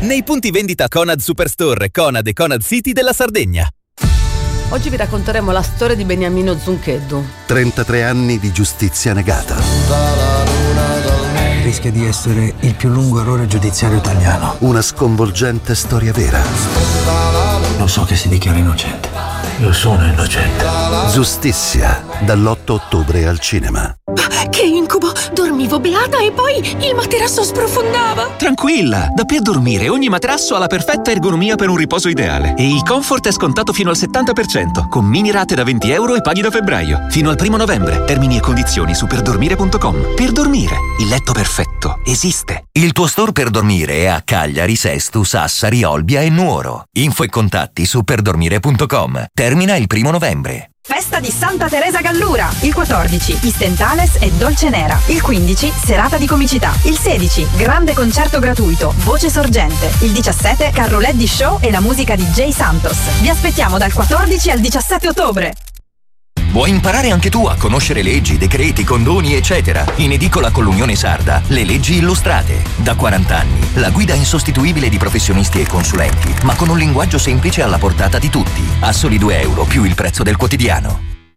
nei punti vendita Conad Superstore, Conad e Conad City della Sardegna. Oggi vi racconteremo la storia di Beniamino Zuncheddu. 33 anni di giustizia negata. Rischia di essere il più lungo errore giudiziario italiano. Una sconvolgente storia vera. Lo so che si dichiara innocente. Io sono innocente. Giustizia, dall'8 ottobre al cinema. Che incubo! Dormivo beata e poi il materasso sprofondava. Tranquilla, da P Dormire ogni materasso ha la perfetta ergonomia per un riposo ideale. E il comfort è scontato fino al 70%, con mini rate da €20 e paghi da febbraio. Fino al 1 novembre. Termini e condizioni su perdormire.com. Per dormire, il letto perfetto esiste. Il tuo store per dormire è a Cagliari, Sestu, Sassari, Olbia e Nuoro. Info e contatti su perdormire.com. Termina il 1 novembre. Festa di Santa Teresa Gallura. Il 14 Istentales e Dolce Nera. Il 15 serata di comicità. Il 16 grande concerto gratuito, voce sorgente. Il 17 Carroleddi Show e la musica di Jay Santos. Vi aspettiamo dal 14 al 17 ottobre. Vuoi imparare anche tu a conoscere leggi, decreti, condoni, eccetera? In edicola con l'Unione Sarda, le leggi illustrate. Da 40 anni, la guida insostituibile di professionisti e consulenti, ma con un linguaggio semplice alla portata di tutti. A soli €2 più il prezzo del quotidiano.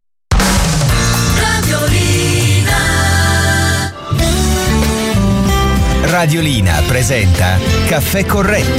Radiolina presenta Caffè Corretto.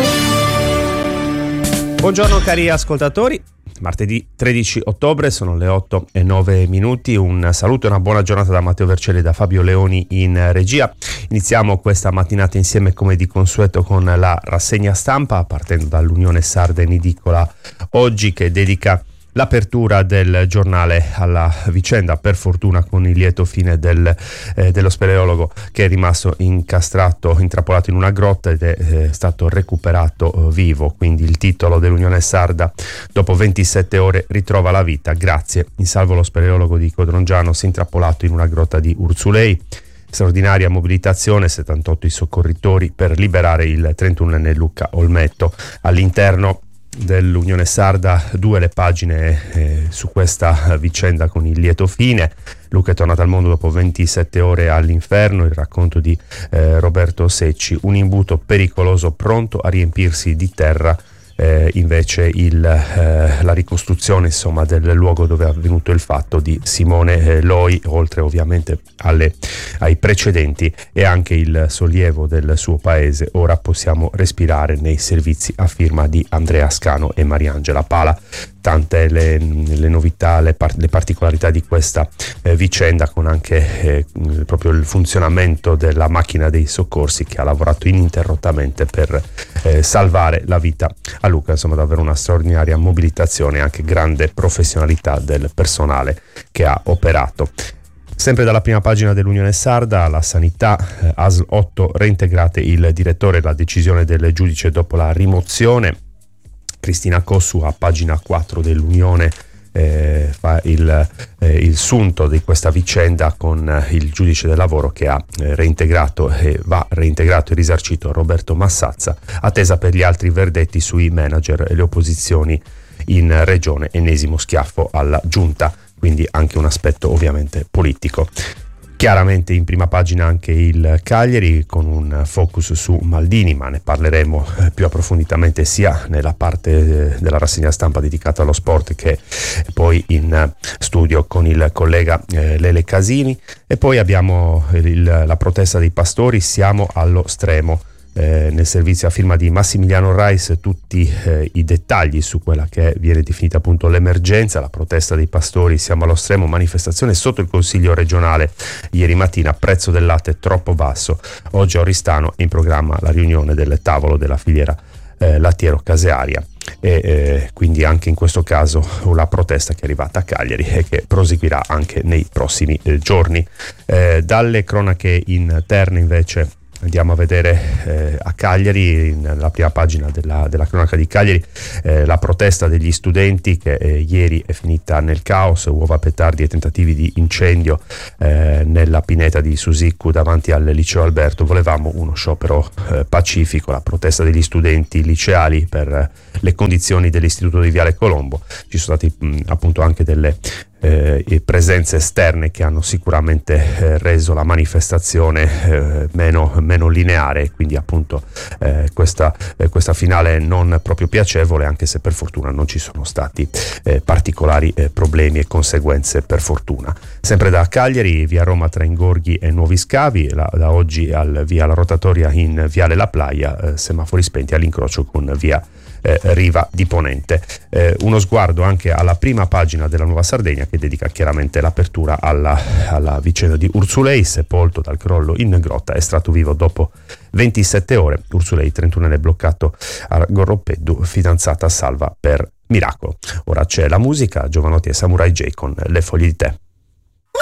Buongiorno cari ascoltatori. Martedì 13 ottobre, sono le 8:09. Un saluto e una buona giornata da Matteo Vercelli e da Fabio Leoni in regia. Iniziamo questa mattinata insieme come di consueto con la rassegna stampa, partendo dall'Unione Sarda in edicola oggi, che dedica l'apertura del giornale alla vicenda, per fortuna con il lieto fine dello speleologo che è rimasto intrappolato in una grotta ed è stato recuperato vivo. Quindi il titolo dell'Unione Sarda: dopo 27 ore ritrova la vita, grazie, in salvo lo speleologo di Codrongiano, si è intrappolato in una grotta di Urzulei. Straordinaria mobilitazione, 78 i soccorritori per liberare il 31enne Luca Olmetto. All'interno dell'Unione Sarda 2 le pagine su questa vicenda con il lieto fine. Luca è tornato al mondo dopo 27 ore all'inferno, il racconto di Roberto Secci, un imbuto pericoloso pronto a riempirsi di terra. Invece la ricostruzione, insomma, del luogo dove è avvenuto il fatto di Simone Loi, oltre ovviamente ai precedenti, e anche il sollievo del suo paese. Ora possiamo respirare nei servizi, a firma di Andrea Scano e Mariangela Pala. Tante le novità, le particolarità di questa vicenda, con anche proprio il funzionamento della macchina dei soccorsi che ha lavorato ininterrottamente per salvare la vita a Luca. Insomma, davvero una straordinaria mobilitazione e anche grande professionalità del personale che ha operato. Sempre dalla prima pagina dell'Unione Sarda, la sanità, ASL 8 reintegrate il direttore, la decisione del giudice dopo la rimozione. Cristina Cossu a pagina 4 dell'Unione fa il sunto di questa vicenda con il giudice del lavoro che ha reintegrato e va reintegrato e risarcito Roberto Massazza, attesa per gli altri verdetti sui manager e le opposizioni in regione, ennesimo schiaffo alla giunta, quindi anche un aspetto ovviamente politico. Chiaramente in prima pagina anche il Cagliari, con un focus su Maldini, ma ne parleremo più approfonditamente sia nella parte della rassegna stampa dedicata allo sport che poi in studio con il collega Lele Casini. E poi abbiamo la protesta dei pastori, siamo allo stremo. Nel servizio a firma di Massimiliano Reis tutti i dettagli su quella che viene definita appunto l'emergenza, la protesta dei pastori, siamo allo stremo, manifestazione sotto il Consiglio regionale ieri mattina, prezzo del latte troppo basso. Oggi a Oristano è in programma la riunione del tavolo della filiera lattiero-casearia e quindi anche in questo caso la protesta che è arrivata a Cagliari e che proseguirà anche nei prossimi giorni. Dalle cronache interne invece andiamo a vedere a Cagliari, nella prima pagina della cronaca di Cagliari, la protesta degli studenti che ieri è finita nel caos, uova, petardi e tentativi di incendio nella pineta di Susiccu davanti al liceo Alberto. Volevamo uno sciopero pacifico, la protesta degli studenti liceali per le condizioni dell'istituto di Viale Colombo. Ci sono stati appunto anche delle presenze esterne che hanno sicuramente reso la manifestazione meno lineare, quindi appunto questa finale non proprio piacevole, anche se per fortuna non ci sono stati particolari problemi e conseguenze, per fortuna. Sempre da Cagliari, via Roma tra Ingorghi e Nuovi Scavi, da oggi via La Rotatoria in viale La Playa, semafori spenti all'incrocio con via Riva di Ponente. Uno sguardo anche alla prima pagina della Nuova Sardegna, che dedica chiaramente l'apertura alla vicenda di Urzulei, sepolto dal crollo in grotta, estratto vivo dopo 27 ore. Urzulei, 31enne bloccato a Gorropeddu, fidanzata salva per miracolo. Ora c'è la musica, Giovanotti e Samurai J con Le foglie di tè.